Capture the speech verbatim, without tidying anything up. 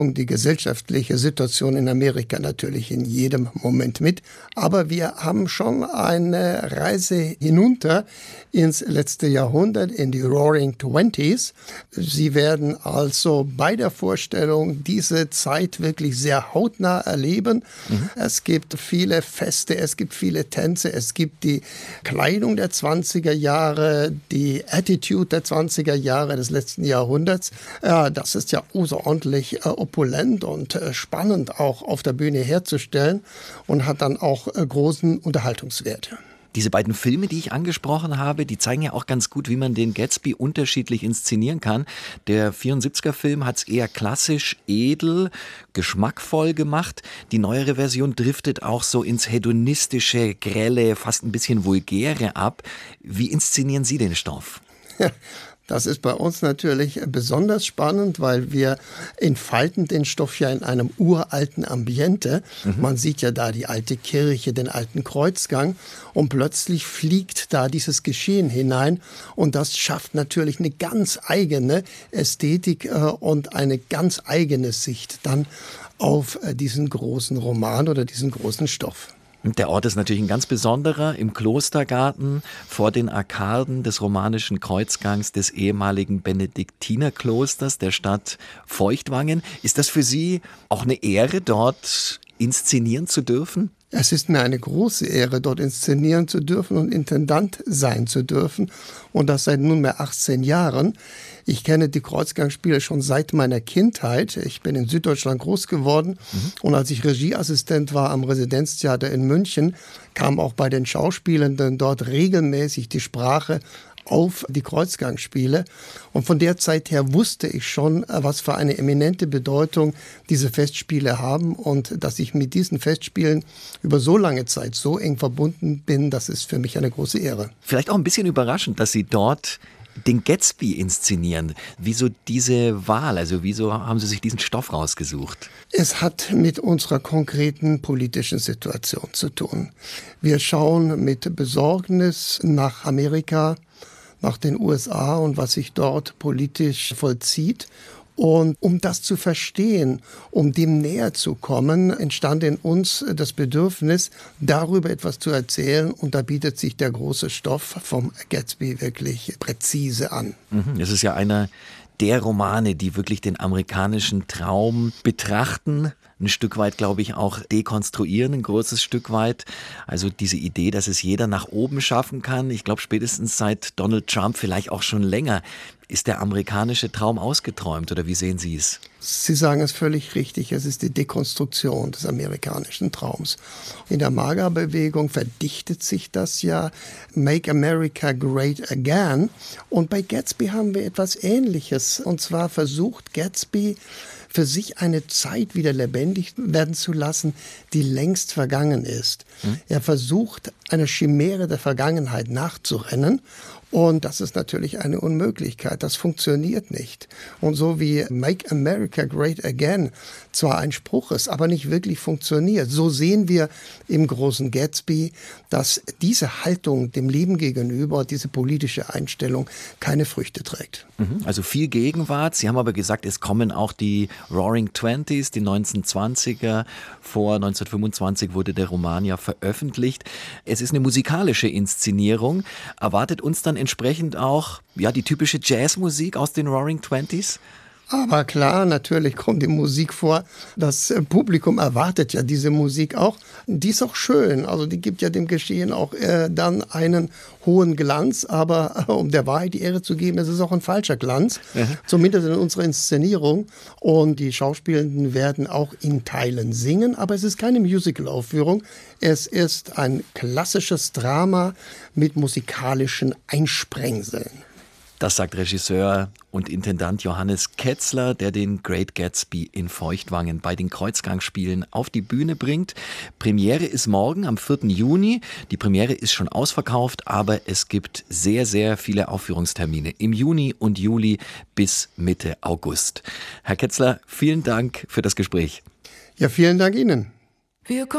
die gesellschaftliche Situation in Amerika natürlich in jedem Moment mit. Aber wir haben schon eine Reise hinunter ins letzte Jahrhundert, in die Roaring Twenties. Sie werden also bei der Vorstellung diese Zeit wirklich sehr hautnah erleben. Mhm. Es gibt viele Feste, es gibt viele Tänze, es gibt die Kleidung der zwanziger Jahre, die Attitude der zwanziger Jahre des letzten Jahrhunderts. Ja, das ist ja außerordentlich äh, opulent und äh, spannend auch auf der Bühne herzustellen und hat dann auch äh, großen Unterhaltungswert. Diese beiden Filme, die ich angesprochen habe, die zeigen ja auch ganz gut, wie man den Gatsby unterschiedlich inszenieren kann. Der vierundsiebziger-Film hat es eher klassisch, edel, geschmackvoll gemacht. Die neuere Version driftet auch so ins hedonistische, grelle, fast ein bisschen vulgäre ab. Wie inszenieren Sie den Stoff? Ja. Das ist bei uns natürlich besonders spannend, weil wir entfalten den Stoff ja in einem uralten Ambiente. Mhm. Man sieht ja da die alte Kirche, den alten Kreuzgang und plötzlich fliegt da dieses Geschehen hinein und das schafft natürlich eine ganz eigene Ästhetik äh, und eine ganz eigene Sicht dann auf äh, diesen großen Roman oder diesen großen Stoff. Der Ort ist natürlich ein ganz besonderer, im Klostergarten vor den Arkaden des romanischen Kreuzgangs des ehemaligen Benediktinerklosters der Stadt Feuchtwangen. Ist das für Sie auch eine Ehre, dort inszenieren zu dürfen? Es ist mir eine große Ehre, dort inszenieren zu dürfen und Intendant sein zu dürfen. Und das seit nunmehr achtzehn Jahren. Ich kenne die Kreuzgangsspiele schon seit meiner Kindheit. Ich bin in Süddeutschland groß geworden. Mhm. Und als ich Regieassistent war am Residenztheater in München, kam auch bei den Schauspielenden dort regelmäßig die Sprache auf die Kreuzgangsspiele. Und von der Zeit her wusste ich schon, was für eine eminente Bedeutung diese Festspiele haben und dass ich mit diesen Festspielen über so lange Zeit so eng verbunden bin, das ist für mich eine große Ehre. Vielleicht auch ein bisschen überraschend, dass Sie dort den Gatsby inszenieren. Wieso diese Wahl? Also wieso haben Sie sich diesen Stoff rausgesucht? Es hat mit unserer konkreten politischen Situation zu tun. Wir schauen mit Besorgnis nach Amerika, nach den U S A und was sich dort politisch vollzieht. Und um das zu verstehen, um dem näher zu kommen, entstand in uns das Bedürfnis, darüber etwas zu erzählen. Und da bietet sich der große Stoff vom Gatsby wirklich präzise an. Es ist ja einer der Romane, die wirklich den amerikanischen Traum betrachten, ein Stück weit, glaube ich, auch dekonstruieren, ein großes Stück weit. Also diese Idee, dass es jeder nach oben schaffen kann. Ich glaube, spätestens seit Donald Trump, vielleicht auch schon länger, ist der amerikanische Traum ausgeträumt. Oder wie sehen Sie es? Sie sagen es völlig richtig. Es ist die Dekonstruktion des amerikanischen Traums. In der MAGA-Bewegung verdichtet sich das ja. Make America Great Again. Und bei Gatsby haben wir etwas Ähnliches. Und zwar versucht Gatsby, für sich eine Zeit wieder lebendig werden zu lassen, die längst vergangen ist. Hm. Er versucht, einer Chimäre der Vergangenheit nachzurennen. Und das ist natürlich eine Unmöglichkeit. Das funktioniert nicht. Und so wie Make America Great Again zwar ein Spruch ist, aber nicht wirklich funktioniert, so sehen wir im großen Gatsby, dass diese Haltung dem Leben gegenüber, diese politische Einstellung keine Früchte trägt. Also viel Gegenwart. Sie haben aber gesagt, es kommen auch die Roaring Twenties, die neunzehnhundertzwanziger. Vor neunzehnhundertfünfundzwanzig wurde der Roman ja veröffentlicht. Es ist eine musikalische Inszenierung. Erwartet uns dann entsprechend auch ja, die typische Jazzmusik aus den Roaring Twenties? Aber klar, natürlich kommt die Musik vor. Das Publikum erwartet ja diese Musik auch. Die ist auch schön. Also die gibt ja dem Geschehen auch äh, dann einen hohen Glanz. Aber äh, um der Wahrheit die Ehre zu geben, es ist auch ein falscher Glanz. Mhm. Zumindest in unserer Inszenierung. Und die Schauspielenden werden auch in Teilen singen. Aber es ist keine Musical-Aufführung. Es ist ein klassisches Drama mit musikalischen Einsprengseln. Das sagt Regisseur und Intendant Johannes Ketzler, der den Great Gatsby in Feuchtwangen bei den Kreuzgangsspielen auf die Bühne bringt. Premiere ist morgen am vierten Juni. Die Premiere ist schon ausverkauft, aber es gibt sehr, sehr viele Aufführungstermine im Juni und Juli bis Mitte August. Herr Ketzler, vielen Dank für das Gespräch. Ja, vielen Dank Ihnen. Wir